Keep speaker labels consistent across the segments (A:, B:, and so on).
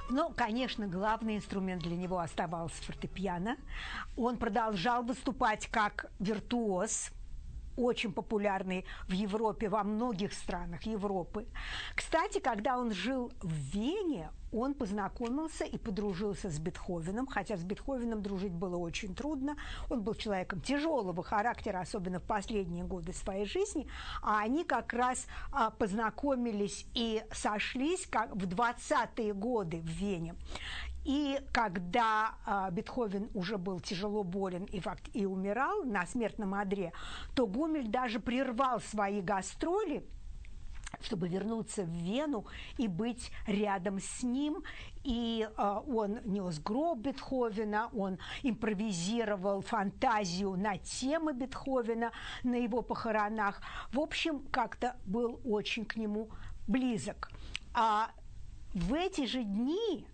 A: Но, конечно, главный инструмент для него оставался фортепиано. Он продолжал выступать как виртуоз, очень популярный в Европе, во многих странах Европы. Кстати, когда он жил в Вене, он познакомился и подружился с Бетховеном, хотя с Бетховеном дружить было очень трудно. Он был человеком тяжелого характера, особенно в последние годы своей жизни, а они как раз познакомились и сошлись в 20-е годы в Вене. И когда Бетховен уже был тяжело болен и умирал на смертном одре, то Гумиль даже прервал свои гастроли, чтобы вернуться в Вену и быть рядом с ним. И он нес гроб Бетховена, он импровизировал фантазию на темы Бетховена на его похоронах. В общем, как-то был очень к нему близок. А в эти же дни,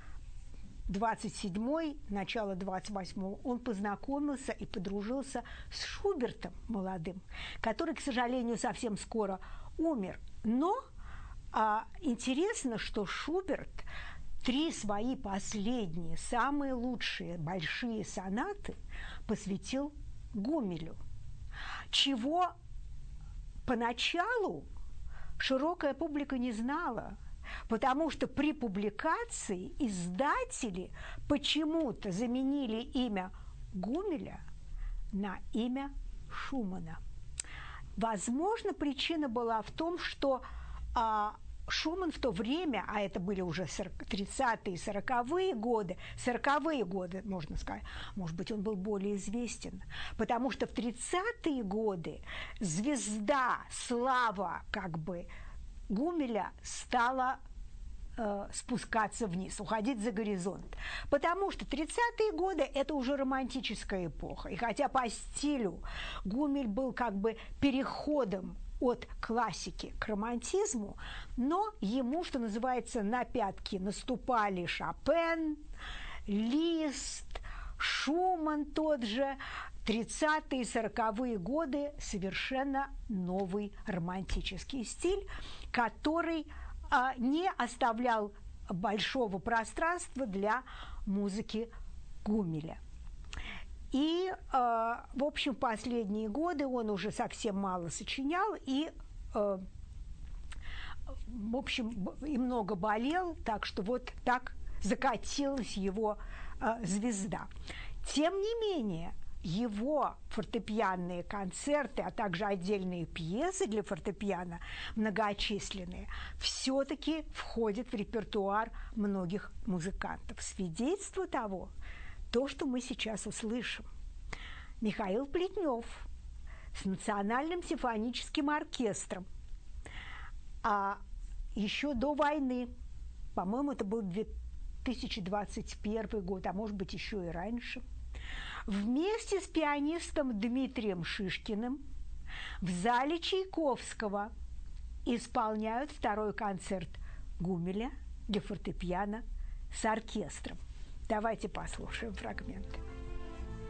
A: 27-й, начало 28-го, он познакомился и подружился с Шубертом молодым, который, к сожалению, совсем скоро умер. Но интересно, что Шуберт 3 свои последние, самые лучшие большие сонаты посвятил Гумилю, чего поначалу широкая публика не знала, потому что при публикации издатели почему-то заменили имя Гумиля на имя Шумана. Возможно, причина была в том, что Шуман в то время, а это были уже 30-е, 40-е годы, 40-е годы, можно сказать, может быть, он был более известен, потому что в 30-е годы звезда, слава как бы Гумиля стала спускаться вниз, уходить за горизонт. Потому что 30-е годы – это уже романтическая эпоха. И хотя по стилю Гумиль был как бы переходом от классики к романтизму, но ему, что называется, на пятки наступали Шопен, Лист, Шуман тот же. 30-е, 40-е годы – совершенно новый романтический стиль, который не оставлял большого пространства для музыки Гумиля. И, в общем, последние годы он уже совсем мало сочинял и, в общем, и много болел, так что вот так закатилась его звезда. Тем не менее, его фортепианные концерты, а также отдельные пьесы для фортепиано, многочисленные, все-таки входят в репертуар многих музыкантов. Свидетельство того, то, что мы сейчас услышим. Михаил Плетнев с Национальным симфоническим оркестром. А еще до войны, по-моему, это был 2021 год, а может быть, еще и раньше, вместе с пианистом Дмитрием Шишкиным в зале Чайковского исполняют 2-й концерт Гумиля для фортепиано с оркестром. Давайте послушаем фрагменты.